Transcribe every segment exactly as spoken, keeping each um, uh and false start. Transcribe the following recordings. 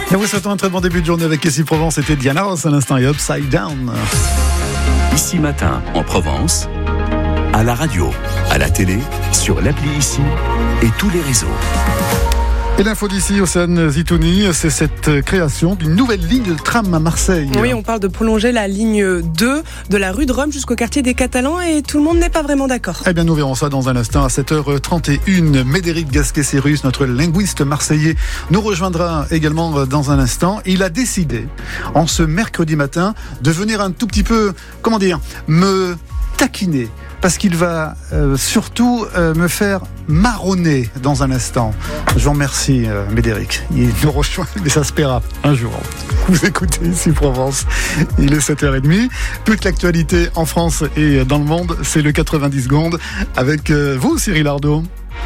Et vous souhaitons un très bon début de journée avec Ici Provence. C'était Diana Ross à l'instant et Upside Down. Ici Matin en Provence, à la radio, à la télé, sur l'appli Ici et tous les réseaux. Et l'info d'ici, Océane Zitouni, c'est cette création d'une nouvelle ligne de tram à Marseille. Oui, on parle de prolonger la ligne deux de la rue de Rome jusqu'au quartier des Catalans et tout le monde n'est pas vraiment d'accord. Eh bien, nous verrons ça dans un instant à sept heures trente et une. Médéric Gasquet-Cérus, notre linguiste marseillais, nous rejoindra également dans un instant. Il a décidé, en ce mercredi matin, de venir un tout petit peu, comment dire, me taquiner. Parce qu'il va euh, surtout euh, me faire marronner dans un instant. Je vous remercie, euh, Médéric. Il nous rejoint, mais ça se paiera un jour. Vous écoutez Ici Provence. Il est sept heures trente. Toute l'actualité en France et dans le monde, c'est le quatre-vingt-dix secondes avec euh, vous, Cyril Ardo.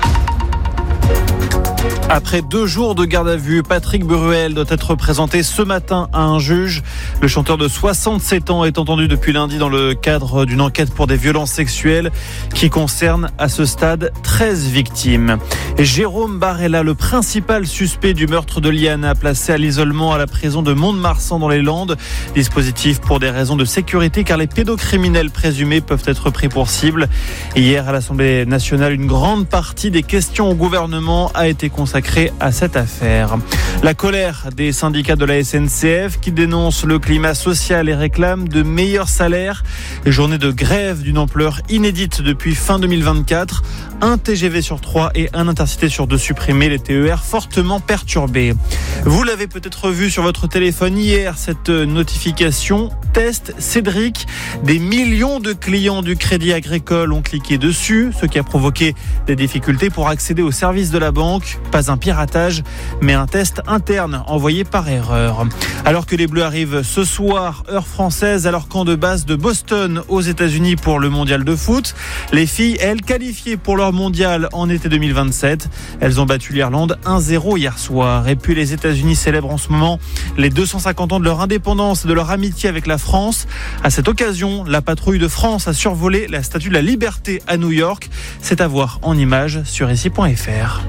Après deux jours de garde à vue, Patrick Bruel doit être présenté ce matin à un juge. Le chanteur de soixante-sept ans est entendu depuis lundi dans le cadre d'une enquête pour des violences sexuelles qui concerne à ce stade treize victimes. Et Jérôme Barella, le principal suspect du meurtre de Liana, placé à l'isolement à la prison de Mont-de-Marsan dans les Landes. Dispositif pour des raisons de sécurité car les pédocriminels présumés peuvent être pris pour cible. Hier à l'Assemblée nationale, une grande partie des questions au gouvernement a été consacrée à cette affaire. La colère des syndicats de la S N C F qui dénoncent le climat social et réclament de meilleurs salaires. Les journées de grève d'une ampleur inédite depuis fin deux mille vingt-quatre. Un T G V sur trois et un Intercité sur deux supprimés, les T E R fortement perturbés. Vous l'avez peut-être vu sur votre téléphone hier, cette notification test Cédric. Des millions de clients du Crédit Agricole ont cliqué dessus, ce qui a provoqué des difficultés pour accéder aux services de la banque. Pas un piratage, mais un test interne envoyé par erreur. Alors que les Bleus arrivent ce soir, heure française, à leur camp de base de Boston aux États-Unis pour le mondial de foot. Les filles, elles, qualifiées pour leur mondial en été deux mille vingt-sept. Elles ont battu l'Irlande un zéro hier soir. Et puis les États-Unis célèbrent en ce moment les deux cent cinquante ans de leur indépendance et de leur amitié avec la France. À cette occasion, la patrouille de France a survolé la Statue de la Liberté à New York. C'est à voir en images sur ici point f r.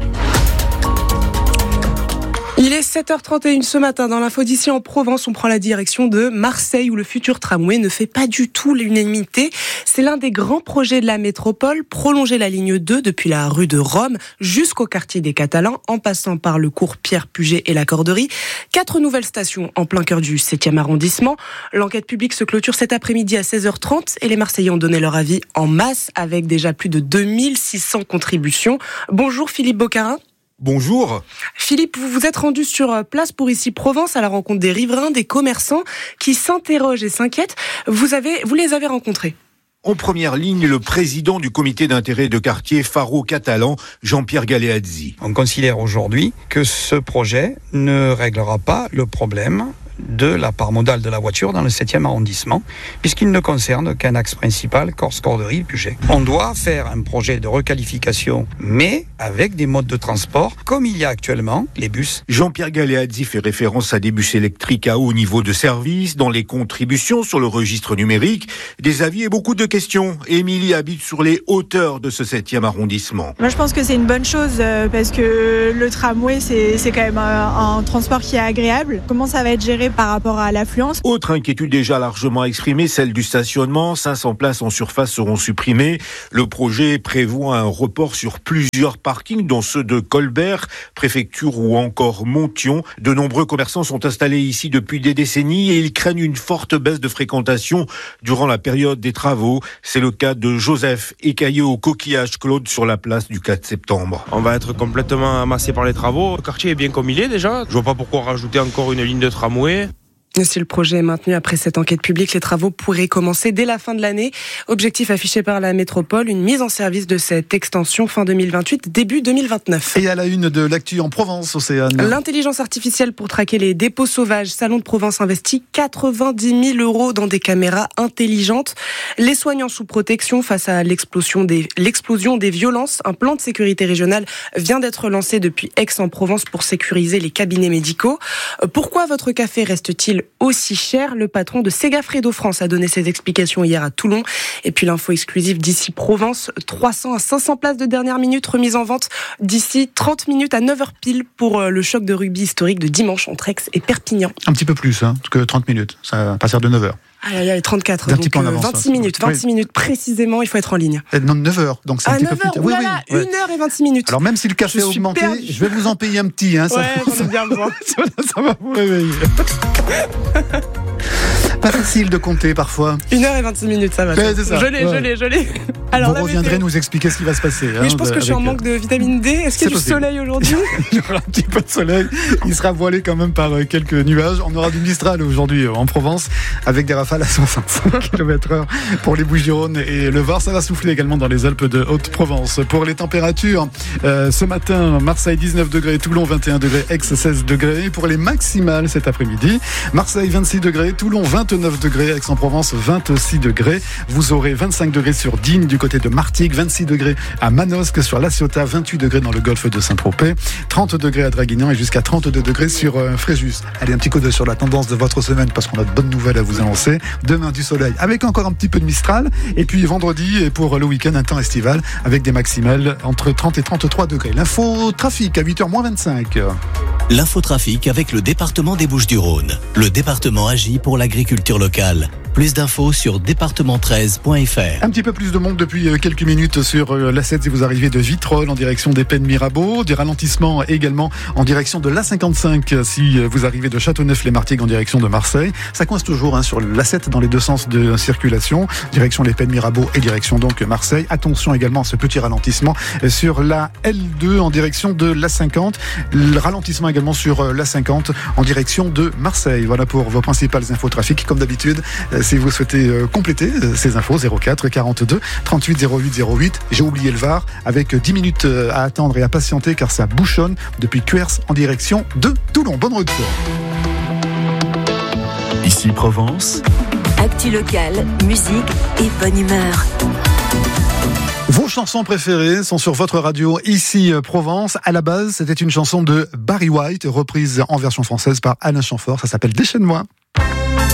Il est sept heures trente et une ce matin. Dans l'info d'ici en Provence, on prend la direction de Marseille où le futur tramway ne fait pas du tout l'unanimité. C'est l'un des grands projets de la métropole, prolonger la ligne deux depuis la rue de Rome jusqu'au quartier des Catalans en passant par le cours Pierre-Puget et la Corderie. Quatre nouvelles stations en plein cœur du septième arrondissement. L'enquête publique se clôture cet après-midi à seize heures trente et les Marseillais ont donné leur avis en masse avec déjà plus de deux mille six cents contributions. Bonjour Philippe Boccarin. Bonjour. Philippe, vous vous êtes rendu sur place pour Ici Provence à la rencontre des riverains, des commerçants qui s'interrogent et s'inquiètent. Vous avez, vous les avez rencontrés? En première ligne, le président du comité d'intérêt de quartier Faro Catalan, Jean-Pierre Galeazzi. On considère aujourd'hui que ce projet ne réglera pas le problème de la part modale de la voiture dans le septième arrondissement, puisqu'il ne concerne qu'un axe principal, Corse-Corderie-Puget. On doit faire un projet de requalification, mais avec des modes de transport, comme il y a actuellement, les bus. Jean-Pierre Galeazzi fait référence à des bus électriques à haut niveau de service, dans les contributions sur le registre numérique, des avis et beaucoup de questions. Émilie habite sur les hauteurs de ce septième arrondissement. Moi, je pense que c'est une bonne chose, euh, parce que le tramway, c'est, c'est quand même un, un transport qui est agréable. Comment ça va être géré par rapport à l'affluence? Autre inquiétude déjà largement exprimée, celle du stationnement. cinq cents places en surface seront supprimées. Le projet prévoit un report sur plusieurs parkings, dont ceux de Colbert, préfecture ou encore Monthyon. De nombreux commerçants sont installés ici depuis des décennies et ils craignent une forte baisse de fréquentation durant la période des travaux. C'est le cas de Joseph, écaillé au coquillage Claude sur la place du quatre septembre. On va être complètement amassé par les travaux. Le quartier est bien comme il est déjà. Je vois pas pourquoi rajouter encore une ligne de tramway. Si le projet est maintenu après cette enquête publique, les travaux pourraient commencer dès la fin de l'année. Objectif affiché par la métropole, une mise en service de cette extension fin deux mille vingt-huit, début deux mille vingt-neuf. Et à la une de l'actu en Provence, Océane. L'intelligence artificielle pour traquer les dépôts sauvages. Salon de Provence investit quatre-vingt-dix mille euros dans des caméras intelligentes. Les soignants sous protection face à l'explosion des, l'explosion des violences. Un plan de sécurité régionale vient d'être lancé depuis Aix-en-Provence pour sécuriser les cabinets médicaux. Pourquoi votre café reste-t-il sont-elles aussi chères? Le patron de Segafredo France a donné ses explications hier à Toulon. Et puis l'info exclusive d'ici Provence, trois cents à cinq cents places de dernière minute remises en vente d'ici trente minutes à neuf heures pile pour le choc de rugby historique de dimanche entre Aix et Perpignan. Un petit peu plus hein, que trente minutes, ça, à partir de neuf heures. Ah là là, trente-quatre, donc euh, avance, vingt-six ouais. minutes, vingt-six oui. minutes précisément, il faut être en ligne. Et non, neuf heures, donc c'est ah, un petit neuf peu heures, plus... Oui, voilà, oui, une heure et vingt-six minutes. Alors même si le café a augmenté, perdu. je vais vous en payer un petit. Hein, ouais, ça, ça, bien besoin. Ça, ça va vous réveiller. Pas facile de compter parfois. une heure et vingt-six minutes, ça va. Ouais, c'est ça. Je l'ai, ouais. je l'ai, je l'ai. Alors, vous reviendrez nous expliquer ce qui va se passer. Oui, hein, je pense que je suis en manque de vitamine D. Est-ce qu'il y a du possible. soleil aujourd'hui? Il y aura un petit peu de soleil. Il sera voilé quand même par quelques nuages. On aura du Mistral aujourd'hui en Provence avec des rafales à soixante-cinq kilomètres heure pour les Bouches-du-Rhône et le Var. Ça va souffler également dans les Alpes de Haute-Provence. Pour les températures, euh, ce matin, Marseille dix-neuf degrés, Toulon vingt et un degrés, Aix seize degrés. Pour les maximales cet après-midi, Marseille vingt-six degrés, Toulon vingt-neuf degrés, Aix-en-Provence vingt-six degrés. Vous aurez vingt-cinq degrés sur Digne du côté de Martigues, vingt-six degrés à Manosque, sur La Ciotat, vingt-huit degrés dans le golfe de Saint-Tropez, trente degrés à Draguignan et jusqu'à trente-deux degrés sur euh, Fréjus. Allez, un petit coup d'œil sur la tendance de votre semaine parce qu'on a de bonnes nouvelles à vous annoncer. Demain, du soleil avec encore un petit peu de Mistral. Et puis vendredi, et pour le week-end, un temps estival avec des maximales entre trente et trente-trois degrés. L'info trafic à huit heures moins vingt-cinq. L'infotrafic avec le département des Bouches-du-Rhône. Le département agit pour l'agriculture locale. Plus d'infos sur département treize point f r. Un petit peu plus de monde depuis quelques minutes sur l'A sept si vous arrivez de Vitrolles en direction des Pennes Mirabeau. Des ralentissements également en direction de l'A cinquante-cinq si vous arrivez de Châteauneuf-les-Martigues en direction de Marseille. Ça coince toujours hein, sur l'A sept dans les deux sens de circulation. Direction les Pennes Mirabeau et direction donc Marseille. Attention également à ce petit ralentissement sur la L deux en direction de l'A cinquante. Le ralentissement également sur l'A cinquante en direction de Marseille. Voilà pour vos principales infos trafic. Comme d'habitude, si vous souhaitez euh, compléter euh, ces infos, zéro quatre quarante-deux trente-huit zéro huit zéro huit. J'ai oublié le Var avec dix minutes euh, à attendre et à patienter car ça bouchonne depuis Cuers en direction de Toulon. Bonne retour. Ici Provence. Actu locale, musique et bonne humeur. Vos chansons préférées sont sur votre radio ici Provence. À la base, c'était une chanson de Barry White, reprise en version française par Alain Chamfort. Ça s'appelle Déchaîne-moi.